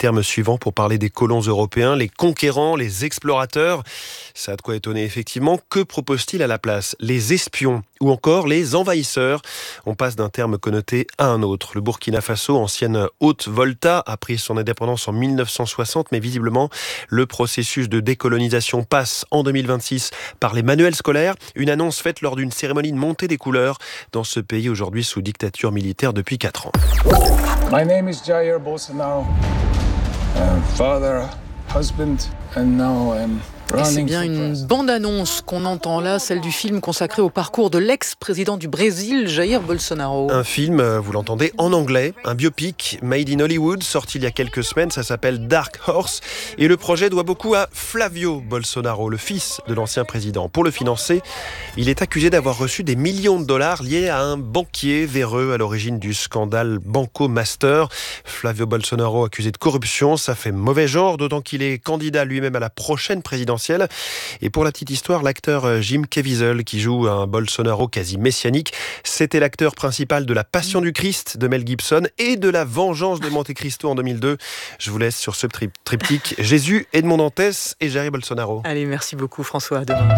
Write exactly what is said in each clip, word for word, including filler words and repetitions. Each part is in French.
termes suivants pour parler des colons européens, les conquérants, les explorateurs. Ça a de quoi étonner effectivement. Que propose-t-il à la place ? Les espions ou encore les envahisseurs. On passe d'un terme connoté à un autre. Le Burkina Faso, ancienne Haute-Volta, a pris son indépendance en mille neuf cent soixante, mais visiblement, le processus de décolonisation passe en deux mille vingt-six par les manuels scolaires. Une annonce faite lors d'une cérémonie de montée des couleurs dans ce pays aujourd'hui sous dictature militaire depuis quatre ans. My name is Jair Bolsonaro. I'm father, husband, and now I'm Et c'est bien une bande-annonce qu'on entend là, celle du film consacré au parcours de l'ex-président du Brésil, Jair Bolsonaro. Un film, vous l'entendez, en anglais, un biopic made in Hollywood, sorti il y a quelques semaines, ça s'appelle Dark Horse, et le projet doit beaucoup à Flavio Bolsonaro, le fils de l'ancien président. Pour le financer, il est accusé d'avoir reçu des millions de dollars liés à un banquier véreux à l'origine du scandale Banco Master. Flavio Bolsonaro accusé de corruption, ça fait mauvais genre, d'autant qu'il est candidat lui-même à la prochaine présidentielle. Et pour la petite histoire, l'acteur Jim Caviezel, qui joue un Bolsonaro quasi messianique, c'était l'acteur principal de La Passion du Christ de Mel Gibson et de La Vengeance de Monte Cristo en deux mille deux. Je vous laisse sur ce tri- triptyque Jésus, Edmond Dantès et Jair Bolsonaro. Allez, merci beaucoup François, à demain.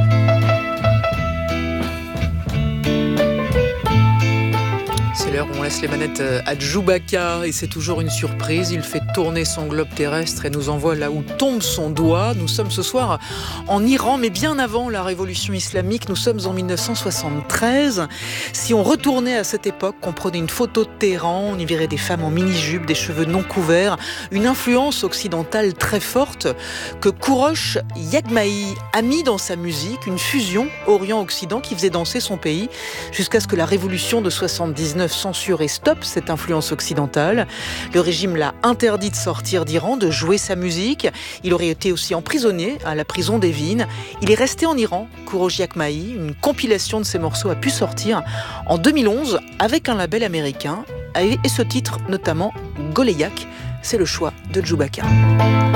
C'est l'heure où on laisse les manettes à Djoubaka et c'est toujours une surprise. Il fait tourner son globe terrestre et nous envoie là où tombe son doigt. Nous sommes ce soir en Iran, mais bien avant la révolution islamique. Nous sommes en mille neuf cent soixante-treize. Si on retournait à cette époque, qu'on prenait une photo de Téhéran, on y verrait des femmes en mini-jupe, des cheveux non couverts, une influence occidentale très forte que Kourosh Yagmaï a mis dans sa musique, une fusion Orient-Occident qui faisait danser son pays jusqu'à ce que la révolution de soixante-dix-neuf censure et stoppe cette influence occidentale. Le régime l'a interdit de sortir d'Iran, de jouer sa musique. Il aurait été aussi emprisonné à la prison d'Evin. Il est resté en Iran, Kourosh Yagmaï. Une compilation de ses morceaux a pu sortir en deux mille onze avec un label américain. Et ce titre, notamment Goleyak, c'est le choix de Djoubaka.